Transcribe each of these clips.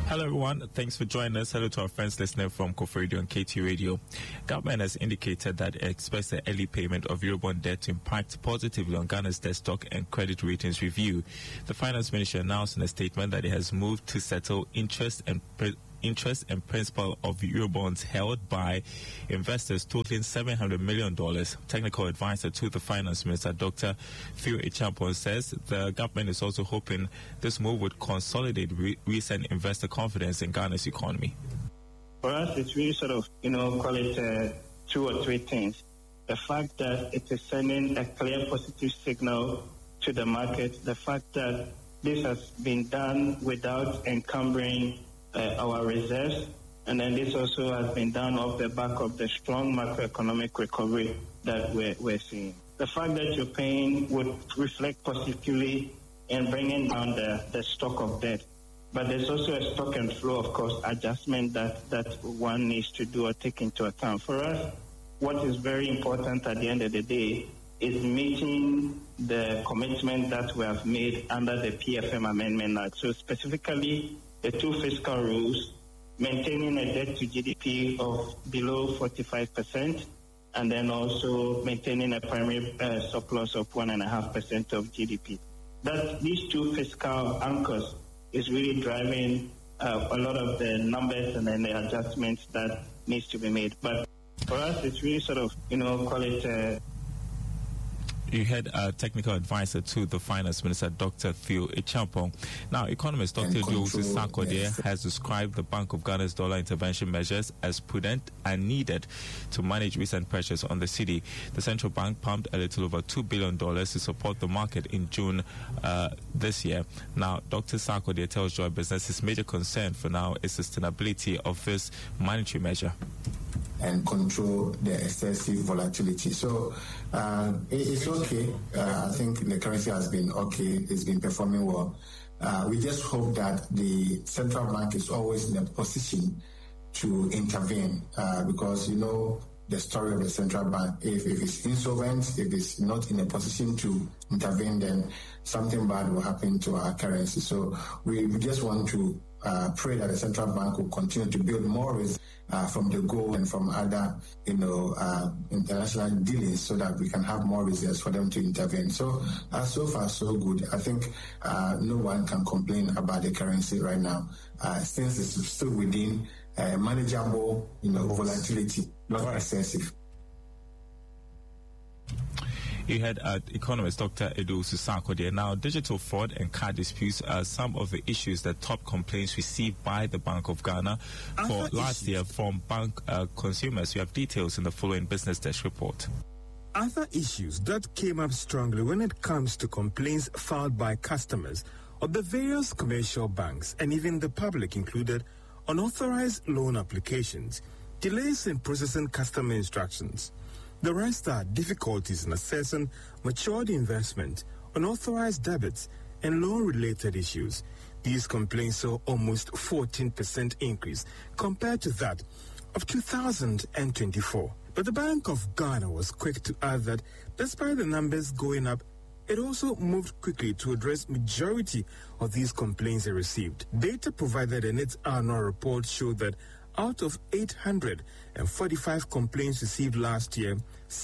Hello everyone, thanks for joining us. Hello to our friends listening from Kofi Radio and KT Radio. Government has indicated that it expects the early payment of Eurobond debt to impact positively on Ghana's debt stock and credit ratings review. The Finance Ministry announced in a statement that it has moved to settle interest and principal of Eurobonds held by investors totaling $700 million. Technical advisor to the Finance Minister, Dr. Theo Acheampong, says the government is also hoping this move would consolidate recent investor confidence in Ghana's economy. For us, it's really call it 2 or 3 things. The fact that it is sending a clear positive signal to the market, the fact that this has been done without encumbering our reserves, and then this also has been done off the back of the strong macroeconomic recovery that we're seeing. The fact that you're paying would reflect positively in bringing down the stock of debt. But there's also a stock and flow, of course, adjustment that one needs to do or take into account. For us, what is very important at the end of the day is meeting the commitment that we have made under the PFM Amendment Act. So specifically, the 2 fiscal rules, maintaining a debt to GDP of below 45%, and then also maintaining a primary surplus of 1.5% of GDP. That these 2 fiscal anchors is really driving a lot of the numbers and then the adjustments that needs to be made. But for us, it's really call it. You had a technical advisor to the Finance Minister, Dr. Theo Acheampong. Now, economist Dr. Idowu Sarkodie has described the Bank of Ghana's dollar intervention measures as prudent and needed to manage recent pressures on the cedi. The central bank pumped a little over $2 billion to support the market in June this year. Now, Dr. Sarkodie tells Joy Business his major concern for now is sustainability of this monetary measure and control the excessive volatility. So it's okay. I think the currency has been okay. It's been performing well. We just hope that the central bank is always in a position to intervene because, the story of the central bank. If it's insolvent, if it's not in a position to intervene, then something bad will happen to our currency. So we just want to pray that the central bank will continue to build more risk from the gold and from other, international dealings, so that we can have more reserves for them to intervene. So, so far so good. I think no one can complain about the currency right now, since it's still within manageable, volatility, not excessive. You had economist Dr. Idowu Sarkodie. Now, digital fraud and card disputes are some of the issues that top complaints received by the Bank of Ghana for last year from bank consumers. You have details in the following Business Desk report. Other issues that came up strongly when it comes to complaints filed by customers of the various commercial banks and even the public included unauthorized loan applications, delays in processing customer instructions. The rest are difficulties in assessing matured investment, unauthorized debits, and loan-related issues. These complaints saw almost 14% increase compared to that of 2024. But the Bank of Ghana was quick to add that despite the numbers going up, it also moved quickly to address majority of these complaints it received. Data provided in its annual report showed that out of 845 complaints received last year,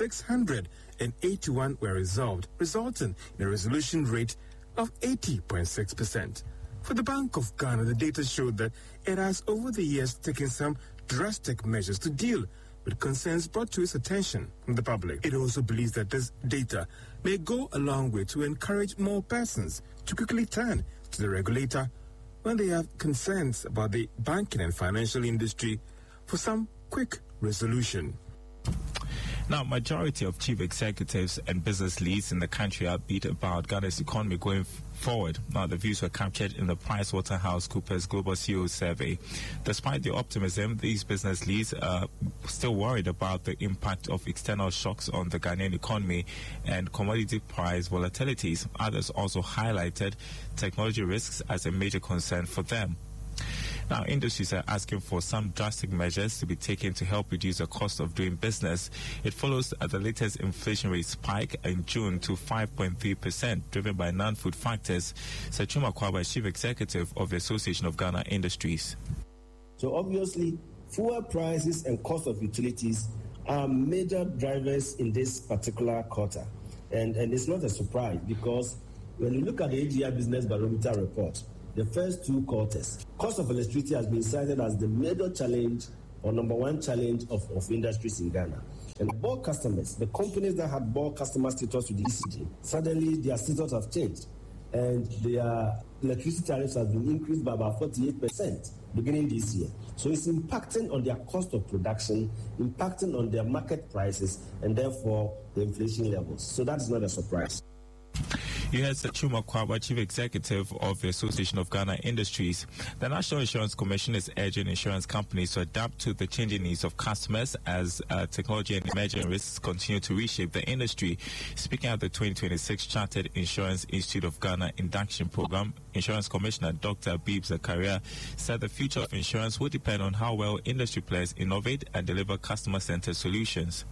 681 were resolved, resulting in a resolution rate of 80.6%. For the Bank of Ghana, the data showed that it has over the years taken some drastic measures to deal with concerns brought to its attention from the public. It also believes that this data may go a long way to encourage more persons to quickly turn to the regulator when they have concerns about the banking and financial industry for some quick resolution. Now, majority of chief executives and business leads in the country are upbeat about Ghana's economy going forward. Now, the views were captured in the PricewaterhouseCoopers Global CEO Survey. Despite the optimism, these business leads are still worried about the impact of external shocks on the Ghanaian economy and commodity price volatilities. Others also highlighted technology risks as a major concern for them. Now, industries are asking for some drastic measures to be taken to help reduce the cost of doing business. It follows the latest inflation rate spike in June to 5.3%, driven by non-food factors. Sachuma Kwaba, Chief Executive of the Association of Ghana Industries. So obviously, fuel prices and cost of utilities are major drivers in this particular quarter. And it's not a surprise because when you look at the AGI Business Barometer report, the first 2 quarters, cost of electricity has been cited as the major challenge or number one challenge of industries in Ghana. And bulk customers, the companies that had bulk customer status with the ECG, suddenly their status have changed. And their electricity tariffs have been increased by about 48% beginning this year. So it's impacting on their cost of production, impacting on their market prices, and therefore the inflation levels. So that's not a surprise. You heard Sachuma Kwaba, Chief Executive of the Association of Ghana Industries. The National Insurance Commission is urging insurance companies to adapt to the changing needs of customers as technology and emerging risks continue to reshape the industry. Speaking at the 2026 Chartered Insurance Institute of Ghana induction program, Insurance Commissioner Dr. Abib Zakaria said the future of insurance will depend on how well industry players innovate and deliver customer-centered solutions.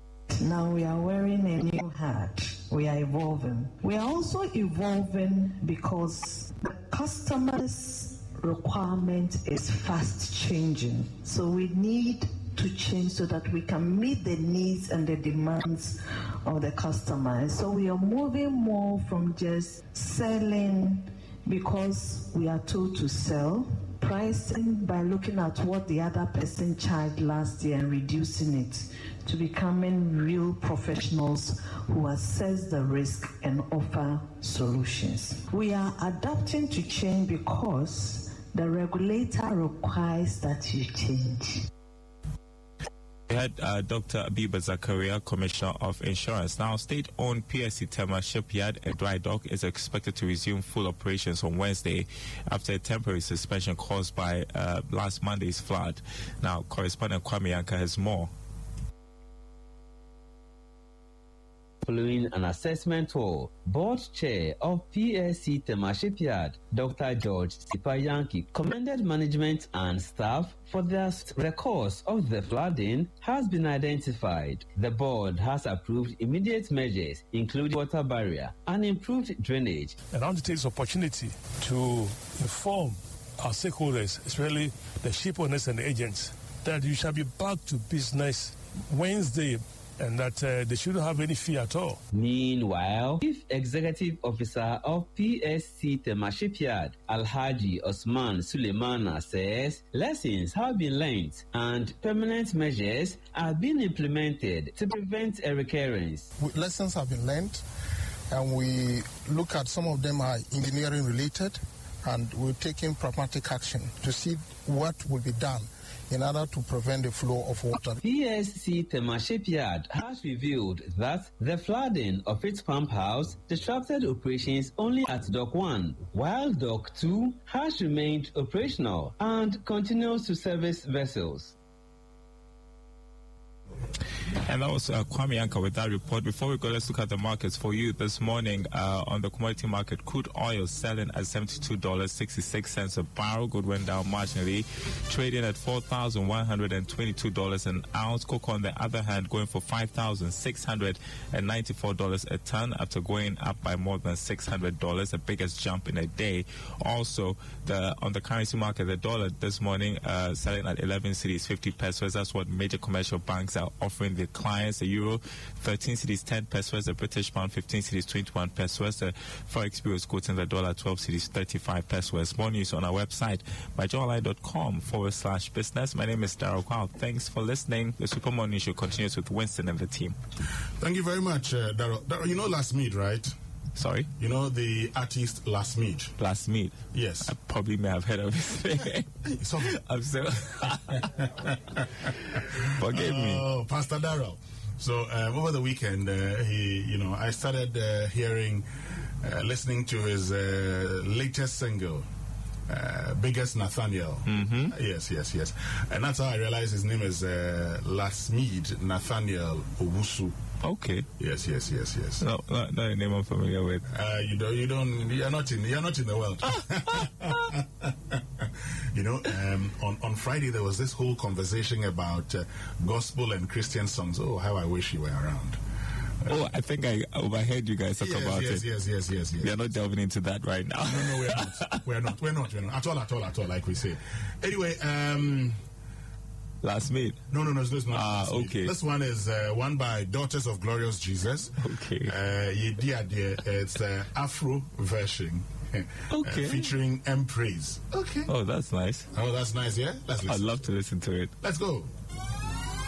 Now we are wearing a new hat. We are evolving. We are also evolving because the customer's requirement is fast changing. So we need to change so that we can meet the needs and the demands of the customer. So we are moving more from just selling because we are told to sell, pricing by looking at what the other person charged last year and reducing it, to becoming real professionals who assess the risk and offer solutions. We are adapting to change because the regulator requires that you change. We had Dr. Abib Zakaria, Commissioner of Insurance. Now, state-owned PSC Tema Shipyard and Dry Dock is expected to resume full operations on Wednesday after a temporary suspension caused by last Monday's flood. Now, correspondent Kwame Yanka has more. Following an assessment tour, Board Chair of PSC Tema Shipyard, Dr. George Sipayanki, commended management and staff for their records of the flooding has been identified. The board has approved immediate measures, including water barrier and improved drainage. And I want to take this opportunity to inform our stakeholders, especially the ship owners and the agents, that you shall be back to business Wednesday, and that they shouldn't have any fear at all. Meanwhile, Chief Executive Officer of PSC Tema Shipyard, Alhaji Osman Suleimana, says lessons have been learned and permanent measures are being implemented to prevent a recurrence. Lessons have been learned, and we look at some of them are engineering related, and we're taking pragmatic action to see what will be done in order to prevent the flow of water. PSC Tema Shipyard has revealed that the flooding of its pump house disrupted operations only at Dock 1, while Dock 2 has remained operational and continues to service vessels. And that was Kwame Yanka with that report. Before we go, let's look at the markets for you this morning. On the commodity market, crude oil selling at $72.66 a barrel. Gold went down marginally, trading at $4,122 an ounce. Cocoa, on the other hand, going for $5,694 a ton after going up by more than $600, the biggest jump in a day. Also, on the currency market, the dollar this morning selling at 11 cedis 50 pesos. That's what major commercial banks are offering their clients. The euro 13 cedis 10 pesos, the British pound 15 cedis 21 pesos, the forex bureau is quoting the dollar 12 cedis 35 pesos. More news on our website myjoyonline.com/business. My name is Darryl Kwao. Thanks for listening. The Super Morning Show continues with Winston and the team. Thank you very much, Darryl. You know Last Meet, right? Sorry? You know the artist Last Meet? Last Meet? Yes. I probably may have heard of it. I'm so... Forgive me. Oh, Pastor Darryl. So over the weekend, I started listening to his latest single, Biggest Nathaniel. Mm-hmm. Yes. And that's how I realized his name is Last Meet Nathaniel Owusu. Okay. Yes. No, not a name I'm familiar with. You're not in the world. on Friday there was this whole conversation about gospel and Christian songs. Oh, how I wish you were around. Oh, I think I overheard you guys talk about it. Yes. We are not delving into that right now. No, we're not. We're not. At all, like we say. Anyway, Last Made? No, it's not Last Made. Okay. This one is one by Daughters of Glorious Jesus. Okay. It's Afro version. Okay. Featuring Praise. Okay. Oh, that's nice. Oh, that's nice, yeah? Let's listen. I'd love to listen to it. Let's go.